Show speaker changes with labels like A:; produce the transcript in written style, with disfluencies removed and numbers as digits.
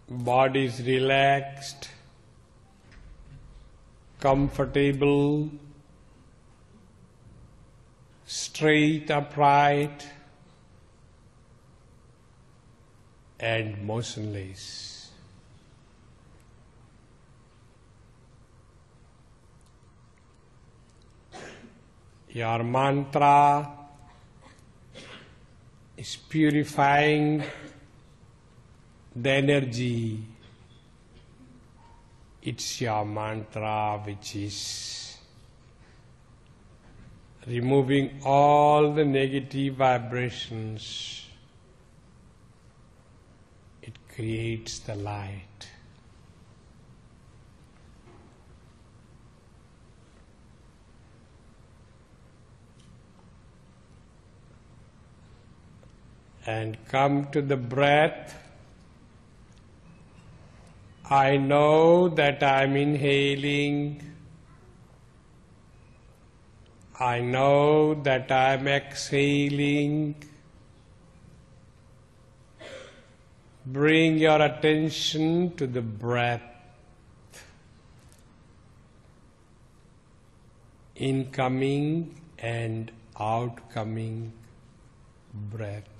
A: Body is relaxed, comfortable, straight, upright, and motionless. Your mantra is purifying the energy. It's your mantra which is removing all the negative vibrations. It creates the light. And come to the breath. I know that I am inhaling. I know that I am exhaling. Bring your attention to the breath. Incoming and outcoming breath.